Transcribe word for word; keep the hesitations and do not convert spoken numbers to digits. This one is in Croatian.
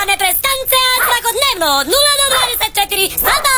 Telefone pre stancija svakodnevno nula do dvadeset četiri sata